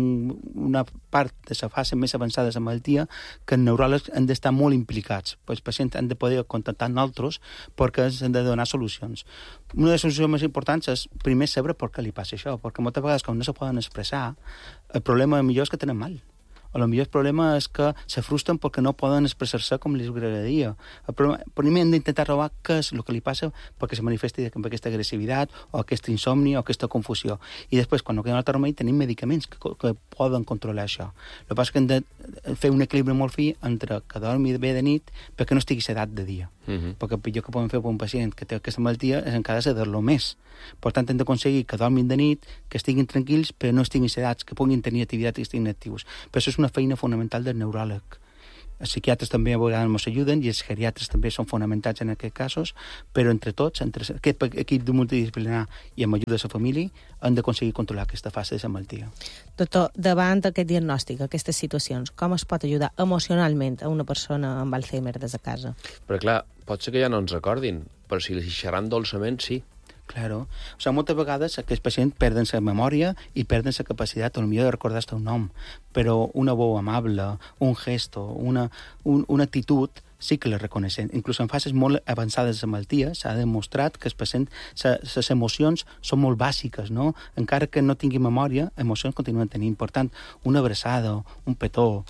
una part de la fase més avançada de la malaltia que els neuròlegs han d'estar molt implicats. Els pacients han de poder contactar amb nosaltres perquè ens han de donar solucions. Una de les solucions més importants és primer saber per què li passa això, perquè moltes vegades quan no se poden expressar, el problema millor és que tenen mal. O el problema és que se frustren perquè no poden expressar-se com li agradaria. Primer hem d'intentar trobar què és el que li passa perquè se manifesti amb aquesta agressivitat o aquest insomni o aquesta confusió. I després, quan no queda un altre remei, tenim medicaments que poden controlar això. El que passa és que hem de fer un equilibri molt fi entre que dormi bé de nit perquè no estigui sedat de dia. Perquè el pitjor que podem fer per un pacient que té aquesta malaltia és encara sedar-lo més. Per tant, hem d'aconseguir que dormin de nit, que estiguin tranquils, però no estiguin sedats, que puguin tenir activitat i estiguin actius. Però això és una feina fonamental del neuròleg. Els psiquiatres també a vegades ens ajuden i els geriatres també són fonamentals en aquests casos, però entre tots, entre aquest equip multidisciplinar i amb ajuda de la família, han d'aconseguir controlar aquesta fase de la malaltia. Doctor, davant aquest diagnòstic, aquestes situacions, com es pot ajudar emocionalment a una persona amb Alzheimer des de casa? Però clar, pot ser que ja no ens recordin, però si li xerran dolçament, sí. Claro. O sigui, moltes vegades aquests pacients perden la memòria i perden la capacitat, potser de recordar-se un nom, però una veu amable, un gesto, una actitud, sí que la reconeixen. Inclús en fases molt avançades de malaltia s'ha demostrat que els pacients, les emocions són molt bàsiques, no? Encara que no tingui memòria, emocions continuen tenint. Per tant, una abraçada, un petó,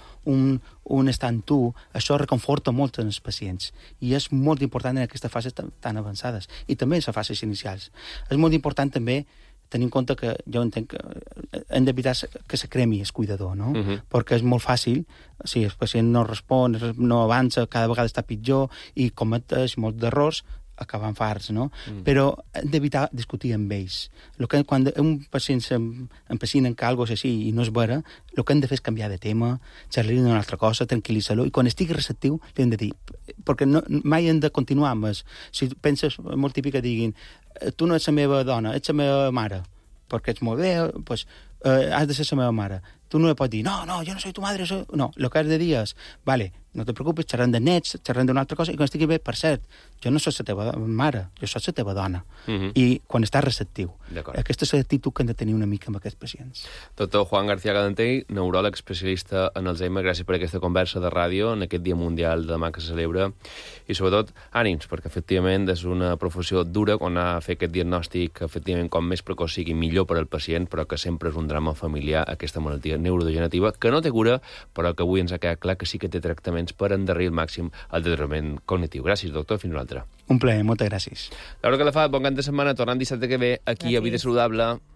un estar amb tu, això reconforta molt els pacients. I és molt important en aquestes fases tan avançades. I també en les fases inicials. És molt important també tenir en compte que jo entenc que hem d'evitar que se cremi el cuidador, no? Perquè és molt fàcil, si el pacient no respon, no avança, cada vegada està pitjor i cometeix molts d'errors, acaben farts, no? Però hem d'evitar discutir amb ells. Quan un pacient s'empecina en que alguna cosa així i no és vera, el que hem de fer és canviar de tema, xerrar-li d'una altra cosa, tranquil·litzar-lo, i quan estigui receptiu li hem de dir, perquè mai hem de continuar amb el... Si penses, molt típic que diguin, tu no ets la meva dona, ets la meva mare, perquè ets molt bé, doncs has de ser la meva mare. Tu no li pots dir, no, jo no soy tu madre, no, el que has de dir és, vale, no te preocupes, xerrant de nets, xerrant d'una altra cosa, i quan estigui bé, per cert, jo no soc la teva mare, jo soc la teva dona. I quan estàs receptiu. Aquesta és l'actitud que hem de tenir una mica amb aquests pacients. Doctor Juan García Gadantell, neuròleg especialista en Alzheimer, gràcies per aquesta conversa de ràdio en aquest Dia Mundial demà que se celebra, i sobretot ànims, perquè efectivament és una professió dura quan ha de fer aquest diagnòstic, efectivament com més precoç sigui millor per al pacient, però que sempre és un drama familiar aquesta malaltia neurodegenerativa, que no té cura, però que avui ens ha quedat clar que sí que té tractaments per endarrir al màxim el deteriorament cognitiu. Gràcies, doctor. Fins una altra. Un plaer, moltes gràcies. Laura Calafat, bon cap de setmana. Tornant dissabte que ve aquí a Vida Saludable.